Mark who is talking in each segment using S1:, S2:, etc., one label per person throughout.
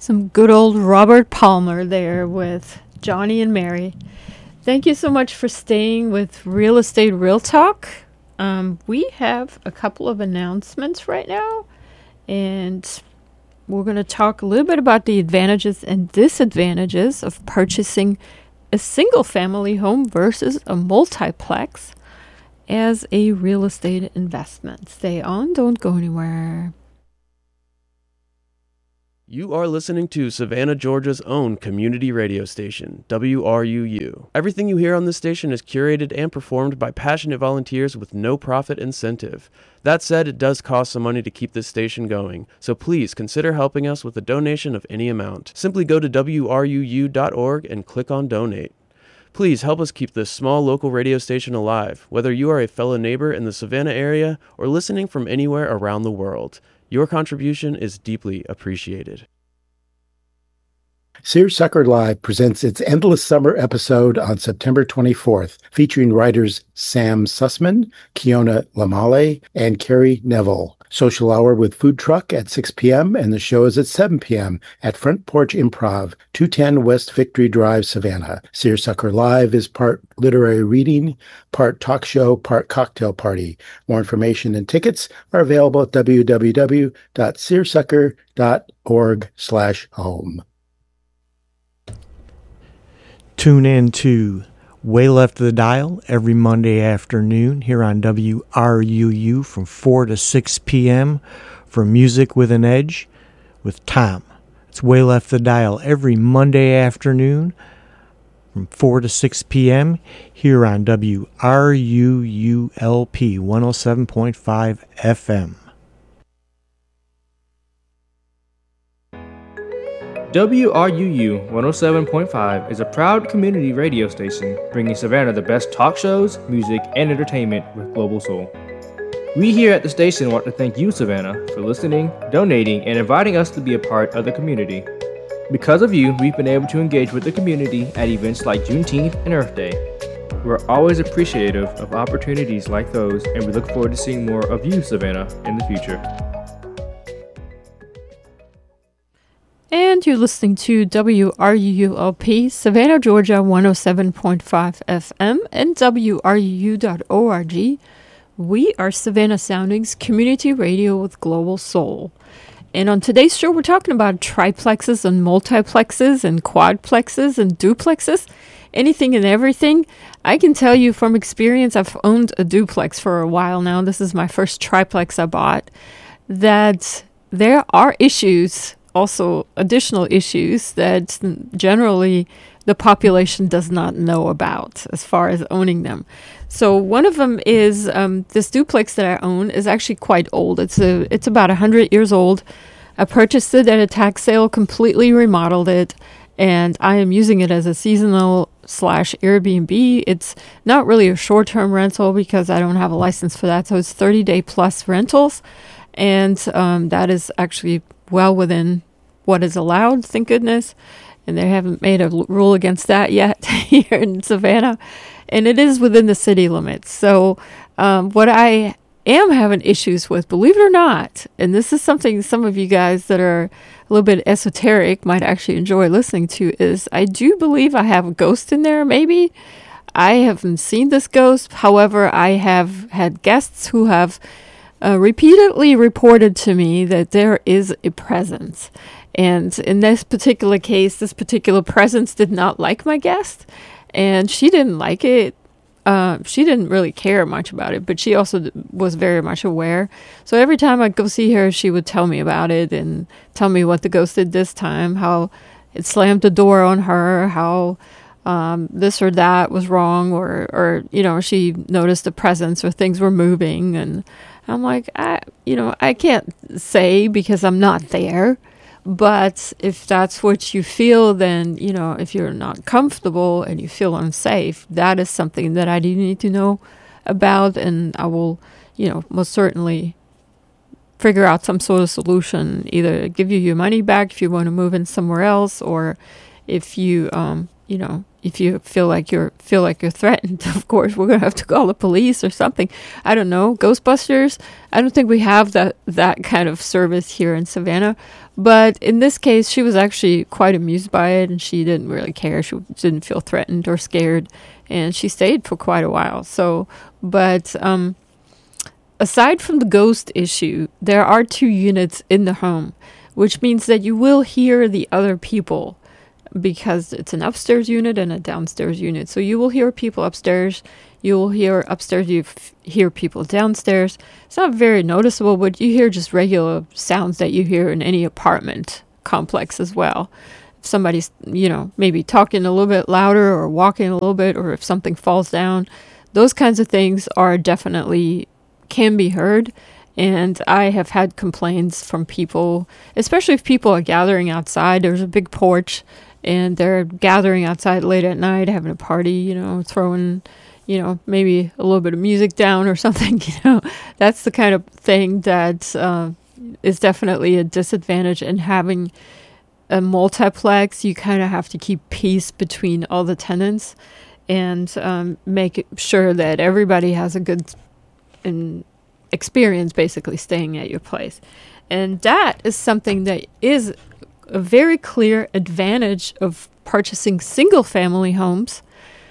S1: Some good old Robert Palmer there with Johnny and Mary. Thank you so much for staying with Real Estate Real Talk. We have a couple of announcements right now, and we're going to talk a little bit about the advantages and disadvantages of purchasing a single-family home versus a multiplex as a real estate investment. Stay on, don't go anywhere.
S2: You are listening to Savannah, Georgia's own community radio station, WRUU. Everything you hear on this station is curated and performed by passionate volunteers with no profit incentive. That said, it does cost some money to keep this station going, so please consider helping us with a donation of any amount. Simply go to WRUU.org and click on Donate. Please help us keep this small local radio station alive, whether you are a fellow neighbor in the Savannah area or listening from anywhere around the world. Your contribution is deeply appreciated.
S3: Seersucker Live presents its Endless Summer episode on September 24th, featuring writers Sam Sussman, Kiona Lamale, and Carrie Neville. Social hour with food truck at 6 p.m. and the show is at 7 p.m. at Front Porch Improv, 210 West Victory Drive, Savannah. Seersucker Live is part literary reading, part talk show, part cocktail party. More information and tickets are available at www.seersucker.org/home.
S4: Tune in to Way Left of the Dial every Monday afternoon here on WRUU from 4 to 6 p.m. for Music with an Edge with Tom. It's Way Left of the Dial every Monday afternoon from 4 to 6 p.m. here on WRUULP 107.5 FM.
S5: WRUU 107.5 is a proud community radio station bringing Savannah the best talk shows, music, and entertainment with Global Soul. We here at the station want to thank you, Savannah, for listening, donating, and inviting us to be a part of the community. Because of you, we've been able to engage with the community at events like Juneteenth and Earth Day. We're always appreciative of opportunities like those, and we look forward to seeing more of you, Savannah, in the future.
S1: And you're listening to WRUULP, Savannah, Georgia, 107.5 FM, and WRUU.org. We are Savannah Soundings Community Radio with Global Soul. And on today's show, we're talking about triplexes and multiplexes and quadplexes and duplexes, anything and everything. I can tell you from experience, I've owned a duplex for a while now. This is my first triplex I bought, that there are issues, also additional issues that generally the population does not know about as far as owning them. So one of them is this duplex that I own is actually quite old. It's about 100 years old. I purchased it at a tax sale, completely remodeled it, and I am using it as a seasonal / Airbnb. It's not really a short-term rental because I don't have a license for that. So it's 30-day plus rentals, and that is actually well within what is allowed, thank goodness. And they haven't made a rule against that yet here in Savannah. And it is within the city limits. So what I am having issues with, believe it or not, and this is something some of you guys that are a little bit esoteric might actually enjoy listening to, is I do believe I have a ghost in there, maybe. I haven't seen this ghost. However, I have had guests who have repeatedly reported to me that there is a presence. And in this particular case, this particular presence did not like my guest, and she didn't like it. She didn't really care much about it, but she also was very much aware. So every time I'd go see her, she would tell me about it and tell me what the ghost did this time, how it slammed the door on her, how this or that was wrong, or she noticed the presence or things were moving. And I'm like, I can't say because I'm not there. But if that's what you feel, then, if you're not comfortable and you feel unsafe, that is something that I do need to know about. And I will, most certainly figure out some sort of solution, either give you your money back if you want to move in somewhere else, or if you, if you feel like you're threatened, of course, we're going to have to call the police or something. I don't know. Ghostbusters. I don't think we have that kind of service here in Savannah. But in this case, she was actually quite amused by it, and she didn't really care. She didn't feel threatened or scared, and she stayed for quite a while. So, but aside from the ghost issue, there are 2 units in the home, which means that you will hear the other people, because it's an upstairs unit and a downstairs unit. So you will hear people upstairs, you will hear upstairs, you hear people downstairs. It's not very noticeable, but you hear just regular sounds that you hear in any apartment complex as well. If somebody's, maybe talking a little bit louder or walking a little bit, or if something falls down, those kinds of things are definitely can be heard. And I have had complaints from people, especially if people are gathering outside. There's a big porch, and they're gathering outside late at night, having a party, throwing, maybe a little bit of music down or something. That's the kind of thing that is definitely a disadvantage. And having a multiplex, you kind of have to keep peace between all the tenants and make sure that everybody has a good experience basically staying at your place. And that is something that is a very clear advantage of purchasing single-family homes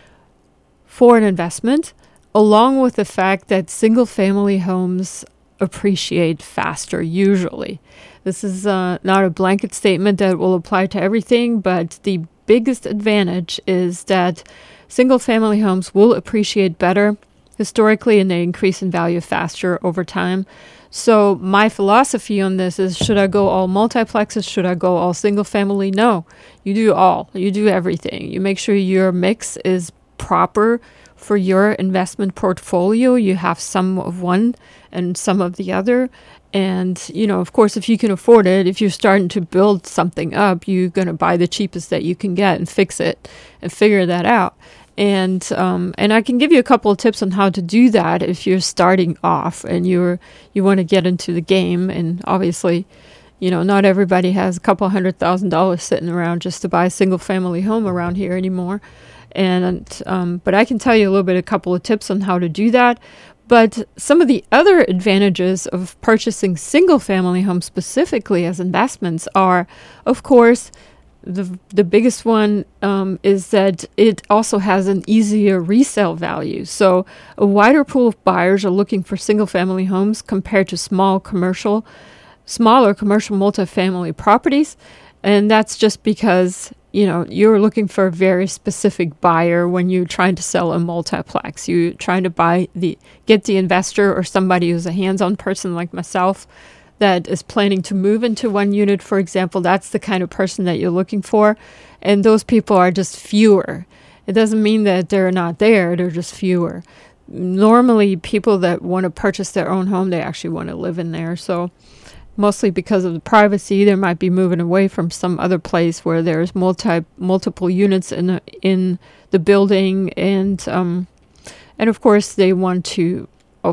S1: for an investment, along with the fact that single-family homes appreciate faster usually. This is not a blanket statement that will apply to everything, but the biggest advantage is that single-family homes will appreciate better historically, and they increase in value faster over time. So my philosophy on this is, should I go all multiplexes? Should I go all single family? No, you do all. You do everything. You make sure your mix is proper for your investment portfolio. You have some of one and some of the other. And, of course, if you can afford it, if you're starting to build something up, you're going to buy the cheapest that you can get and fix it and figure that out. And I can give you a couple of tips on how to do that if you're starting off and you want to get into the game. And obviously, not everybody has a couple $100,000 sitting around just to buy a single family home around here anymore. But I can tell you a couple of tips on how to do that. But some of the other advantages of purchasing single family homes specifically as investments are, of course, the biggest one is that it also has an easier resale value. So a wider pool of buyers are looking for single-family homes compared to smaller commercial multifamily properties. And that's just because, you're looking for a very specific buyer when you're trying to sell a multiplex. You're trying to get the investor or somebody who's a hands-on person like myself that is planning to move into one unit, for example. That's the kind of person that you're looking for. And those people are just fewer. It doesn't mean that they're not there, they're just fewer. Normally, people that want to purchase their own home, they actually want to live in there. So mostly because of the privacy, they might be moving away from some other place where there's multiple units in the building. And of course, they want to,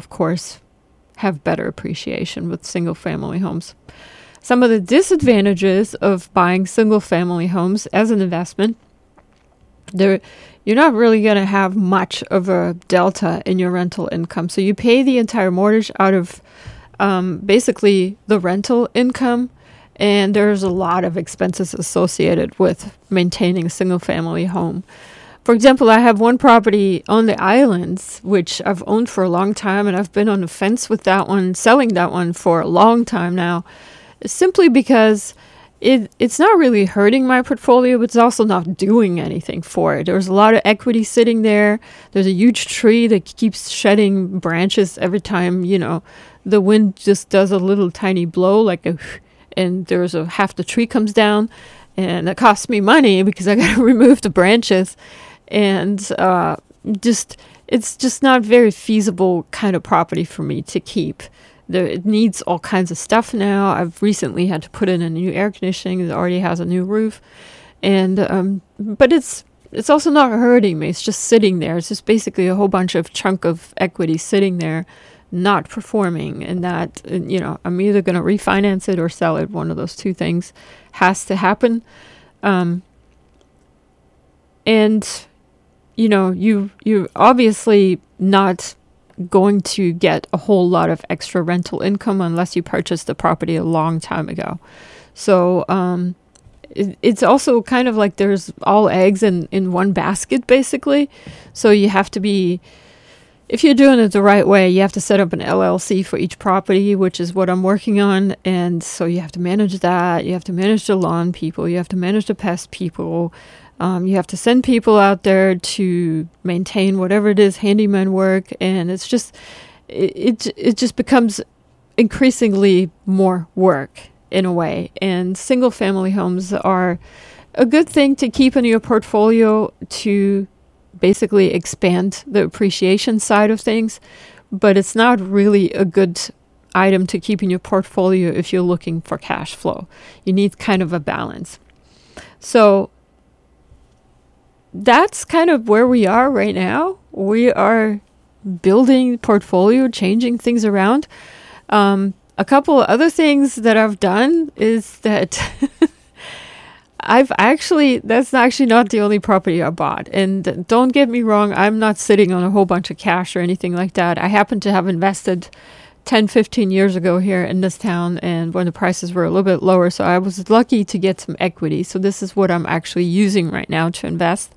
S1: have better appreciation with single-family homes. Some of the disadvantages of buying single-family homes as an investment, you're not really going to have much of a delta in your rental income. So you pay the entire mortgage out of basically the rental income, and there's a lot of expenses associated with maintaining a single-family home. For example, I have one property on the islands, which I've owned for a long time, and I've been on the fence with that one, selling that one for a long time now, simply because it's not really hurting my portfolio, but it's also not doing anything for it. There's a lot of equity sitting there. There's a huge tree that keeps shedding branches every time, the wind just does a little tiny blow, and there's half the tree comes down, and it costs me money because I got to remove the branches. And it's just not very feasible kind of property for me to keep. It needs all kinds of stuff now. I've recently had to put in a new air conditioning that already has a new roof, and but it's also not hurting me. It's just sitting there. It's just basically a whole bunch of chunk of equity sitting there, not performing. And that I'm either going to refinance it or sell it. One of those two things has to happen. And you're obviously not going to get a whole lot of extra rental income unless you purchased the property a long time ago. So it's also kind of like there's all eggs in one basket, basically. So you have to be, if you're doing it the right way, you have to set up an LLC for each property, which is what I'm working on. And so you have to manage that. You have to manage the lawn people. You have to manage the pest people. You have to send people out there to maintain whatever it is, handyman work. And it's just, it just becomes increasingly more work in a way. And single family homes are a good thing to keep in your portfolio to basically expand the appreciation side of things, but it's not really a good item to keep in your portfolio if you're looking for cash flow. You need kind of a balance. So that's kind of where we are right now. We are building portfolio, changing things around. A couple of other things that I've done is that that's actually not the only property I bought. And don't get me wrong, I'm not sitting on a whole bunch of cash or anything like that. I happen to have invested 10, 15 years ago here in this town, and when the prices were a little bit lower, so I was lucky to get some equity. So this is what I'm actually using right now to invest.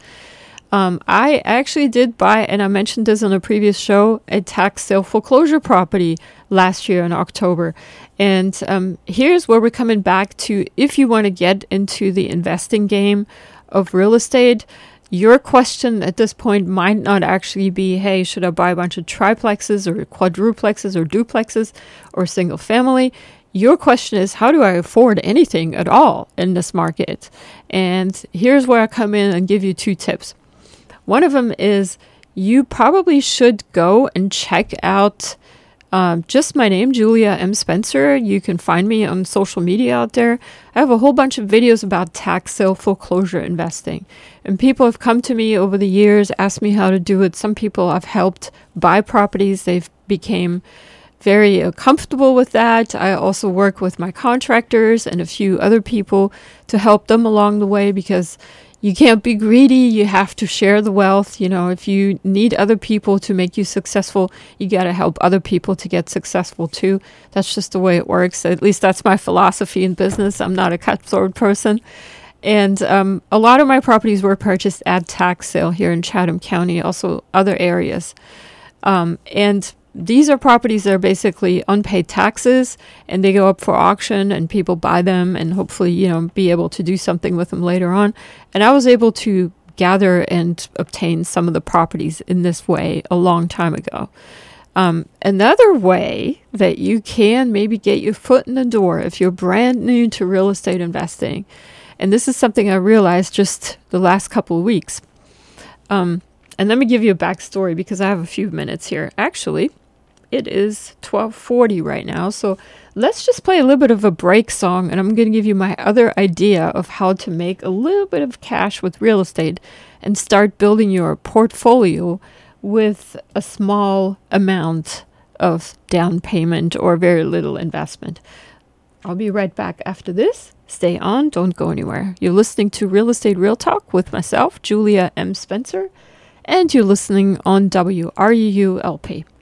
S1: I actually did buy, and I mentioned this on a previous show, a tax sale foreclosure property last year in October. And here's where we're coming back to, if you want to get into the investing game of real estate, your question at this point might not actually be, hey, should I buy a bunch of triplexes or quadruplexes or duplexes or single family? Your question is, how do I afford anything at all in this market? And here's where I come in and give you 2 tips. One of them is you probably should go and check out just my name, Julia M. Spencer. You can find me on social media out there. I have a whole bunch of videos about tax sale foreclosure investing. And people have come to me over the years, asked me how to do it. Some people I've helped buy properties. They've became very comfortable with that. I also work with my contractors and a few other people to help them along the way, because you can't be greedy. You have to share the wealth. If you need other people to make you successful, you got to help other people to get successful too. That's just the way it works. At least that's my philosophy in business. I'm not a cutthroat person. And a lot of my properties were purchased at tax sale here in Chatham County, also other areas. And these are properties that are basically unpaid taxes, and they go up for auction and people buy them and hopefully, be able to do something with them later on. And I was able to gather and obtain some of the properties in this way a long time ago. Another way that you can maybe get your foot in the door if you're brand new to real estate investing, and this is something I realized just the last couple of weeks. And let me give you a backstory because I have a few minutes here. Actually, it is 12:40 right now, so let's just play a little bit of a break song, and I'm going to give you my other idea of how to make a little bit of cash with real estate and start building your portfolio with a small amount of down payment or very little investment. I'll be right back after this. Stay on, don't go anywhere. You're listening to Real Estate Real Talk with myself, Julia M. Spencer, and you're listening on WRUU LP.